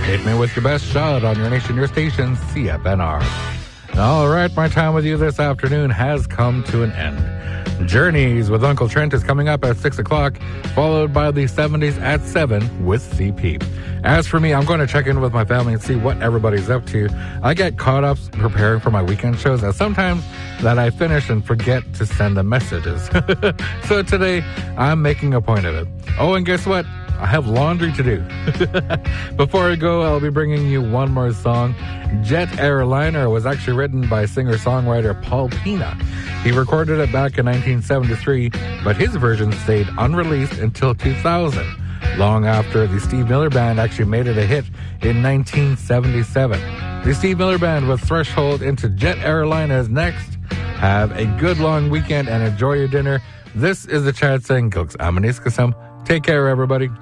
Hit me with your best shot on your nation, your station, CFNR. All right, my time with you this afternoon has come to an end. Journeys with Uncle Trent is coming up at 6 o'clock, followed by the 70s at 7 with CP. As for me, I'm going to check in with my family and see what everybody's up to. I get caught up preparing for my weekend shows, and sometimes that I finish and forget to send the messages. So today, I'm making a point of it. Oh, and guess what? I have laundry to do. Before I go, I'll be bringing you one more song. Jet Airliner was actually written by singer-songwriter Paul Pina. He recorded it back in 1973, but his version stayed unreleased until 2000, long after the Steve Miller Band actually made it a hit in 1977. The Steve Miller Band with Threshold into Jet Airliner is next. Have a good long weekend and enjoy your dinner. This is the Chad saying, Gilks Amaniskasam. Take care, everybody.